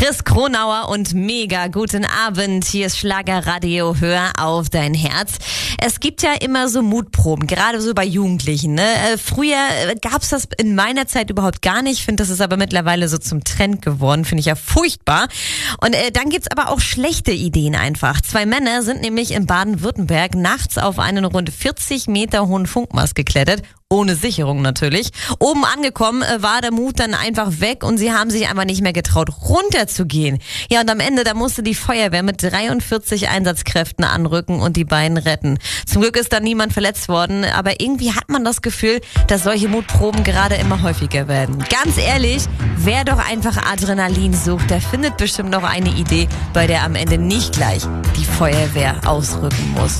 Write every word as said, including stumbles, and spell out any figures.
Chris Kronauer und Mega, guten Abend. Hier ist Schlagerradio, hör auf dein Herz. Es gibt ja immer so Mutproben, gerade so bei Jugendlichen. Ne? Äh, früher gab's das in meiner Zeit überhaupt gar nicht. Ich finde, das ist aber mittlerweile so zum Trend geworden. Finde ich ja furchtbar. Und äh, dann gibt's aber auch schlechte Ideen einfach. Zwei Männer sind nämlich in Baden-Württemberg nachts auf einen rund vierzig Meter hohen Funkmast geklettert. Ohne Sicherung natürlich. Oben angekommen äh, war der Mut dann einfach weg und sie haben sich einfach nicht mehr getraut, runterzugehen. Ja, und am Ende, da musste die Feuerwehr mit dreiundvierzig Einsatzkräften anrücken und die beiden retten. Zum Glück ist da niemand verletzt worden, aber irgendwie hat man das Gefühl, dass solche Mutproben gerade immer häufiger werden. Ganz ehrlich, wer doch einfach Adrenalin sucht, der findet bestimmt noch eine Idee, bei der am Ende nicht gleich die Feuerwehr ausrücken muss.